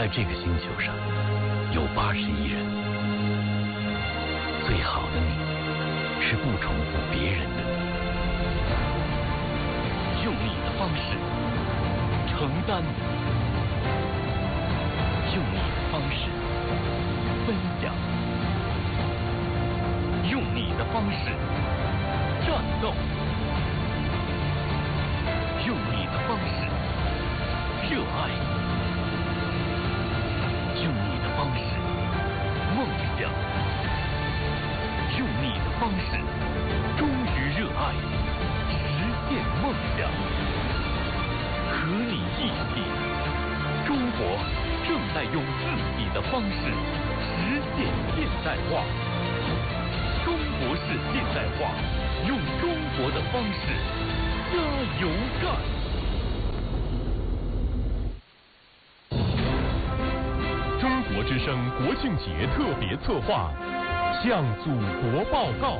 在这个星球上有81人，最好的你是不重复别人的你，用你的方式承担，用你的方式分享，用你的方式战斗，用你的方式热爱，用你的方式梦想，用你的方式忠于热爱，实现梦想。和你一起，中国正在用自己的方式实现现代化。中国式现代化，用中国的方式加油干！ 中国之声国庆节特别策划，向祖国报告。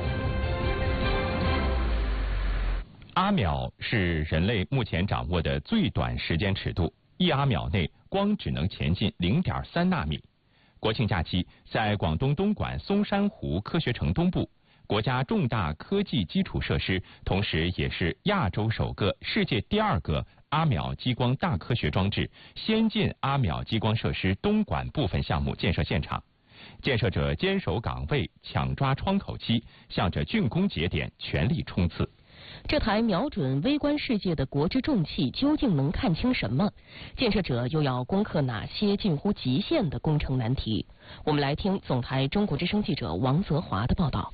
阿秒是人类目前掌握的最短时间尺度，1阿秒内光只能前进0.3纳米。国庆假期，在广东东莞松山湖科学城东部，国家重大科技基础设施，同时也是亚洲首个、世界第2个阿秒激光大科学装置先进阿秒激光设施东莞部分项目建设现场。建设者坚守岗位，抢抓窗口期，向着竣工节点全力冲刺。 这台瞄准微观世界的国之重器究竟能看清什么？建设者又要攻克哪些近乎极限的工程难题？我们来听总台中国之声记者王泽华的报道。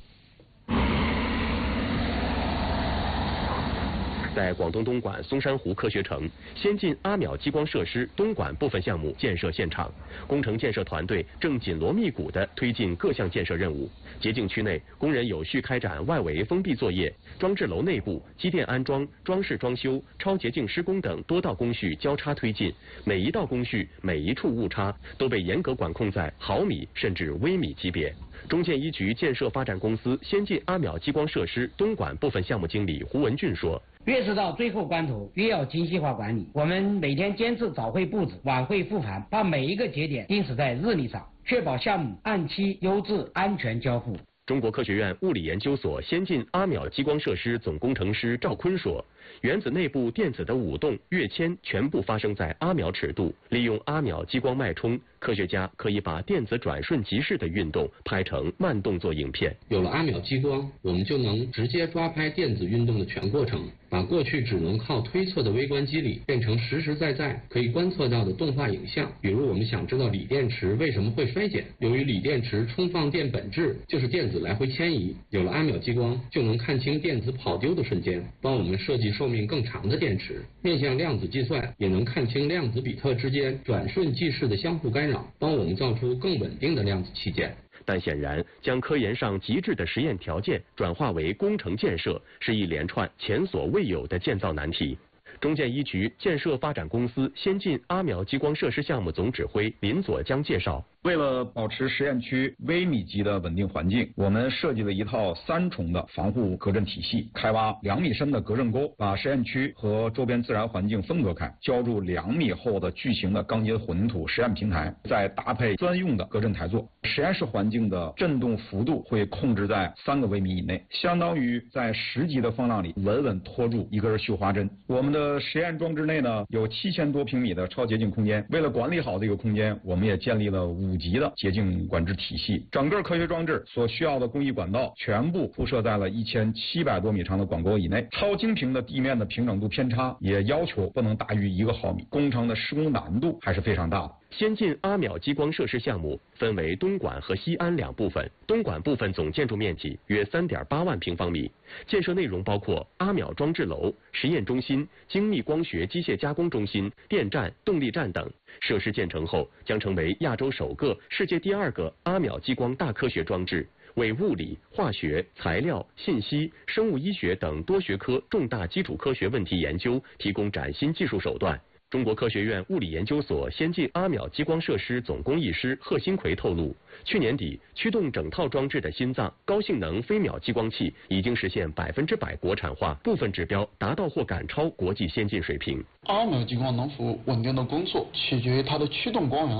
在广东东莞松山湖科学城，先进阿秒激光设施东莞部分项目建设现场，工程建设团队正紧锣密鼓地推进各项建设任务。洁净区内，工人有序开展外围封闭作业，装置楼内部机电安装、装饰装修、超洁净施工等多道工序交叉推进，每一道工序、每一处误差都被严格管控在毫米甚至微米级别。中建一局建设发展公司先进阿秒激光设施东莞部分项目经理胡文俊说：“ 越是到最后关头，越要精细化管理。我们每天坚持早会布置，晚会复盘，把每一个节点定死在日历上，确保项目按期、优质、安全交付。” 中国科学院物理研究所先进阿秒激光设施总工程师赵坤说：“原子内部电子的舞动、跃迁全部发生在阿秒尺度，利用阿秒激光脉冲，科学家可以把电子转瞬即逝的运动拍成慢动作影片。 有了阿秒激光，我们就能直接抓拍电子运动的全过程，把过去只能靠推测的微观机理变成实实在在可以观测到的动画影像。比如我们想知道锂电池为什么会衰减，由于锂电池充放电本质就是电子来回迁移，有了阿秒激光就能看清电子跑丢的瞬间，帮我们设计寿命更长的电池。面向量子计算也能看清量子比特之间转瞬即逝的相互干扰，帮我们造出更稳定的量子器件。 但显然，将科研上极致的实验条件转化为工程建设，是一连串前所未有的建造难题。中建一局建设发展公司先进阿秒激光设施项目总指挥林佐江介绍： 为了保持实验区微米级的稳定环境，我们设计了一套3重的防护隔震体系，开挖2米深的隔震沟，把实验区和周边自然环境分隔开，浇筑2米厚的巨型的钢结混凝土实验平台，再搭配专用的隔震台座。实验室环境的震动幅度会控制在3个微米以内，相当于在10级的风浪里稳稳拖住一根绣花针。我们的实验装置内呢有7000多平米的超洁净空间，为了管理好这个空间，我们也建立了5级的洁净管制体系。整个科学装置所需要的工艺管道全部铺设在了1700多米长的管沟以内，超精平的地面的平整度偏差也要求不能大于1个毫米，工程的施工难度还是非常大的。 先进阿秒激光设施项目分为东莞和西安2部分，东莞部分总建筑面积约3.8万平方米，建设内容包括阿秒装置楼、实验中心、精密光学机械加工中心、电站、动力站等。设施建成后，将成为亚洲首个、世界第2个阿秒激光大科学装置，为物理、化学、材料、信息、生物医学等多学科重大基础科学问题研究提供崭新技术手段。中国科学院物理研究所先进阿秒激光设施总工艺师贺新奎透露，去年底驱动整套装置的心脏高性能飞秒激光器已经实现100%国产化，部分指标达到或赶超国际先进水平。 阿秒激光能否稳定的工作，取决于它的驱动光源